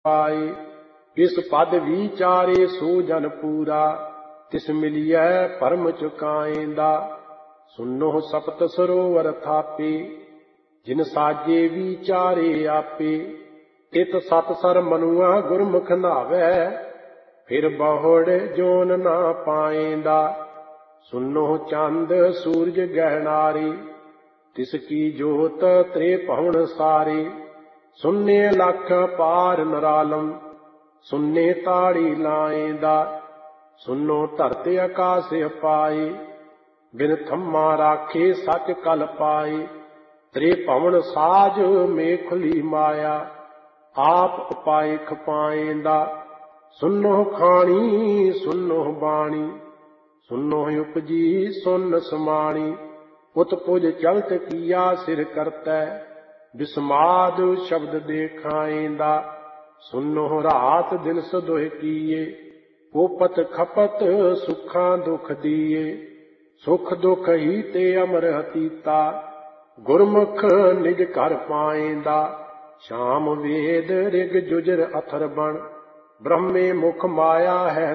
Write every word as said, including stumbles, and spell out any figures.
पाए। इस पद विचारे सो जन पूरा, तिस मिलिए परम चुकाएंदा। सुनो सप्त सरोवर थापे, जिन साजे विचारे आपे। इत सत सर मनुआ गुरमुख नावै, फिर बहुड़ जोन ना पाएंदा। सुनो चंद सूरज गहनारे, तिसकी जोत त्रे पहुन सारे। सुन्ने लख पार नरालम, सुन्ने ताड़ी लाएंदा। सुनो धरत आकाश पाए, बिन थम्मा राखे सच कल पाए। त्रे पवन साज मेखली माया, आप उपाय खपाएंदा। सुनो खाणी सुनो बाणी, सुनो उपजी सुन समाणी। उत्पुज चलत किया सिर करतै, विस्माद शब्द देखाएंदा। सुनो रात दिन सदोह कीए, ओपत खपत सुखां दुख दिए। सुख दुख ही ते अमर हतीता, गुरमुख निज घर पाएंदा। श्याम वेद ऋग जुजर अथर बण, ब्रह्मे मुख माया है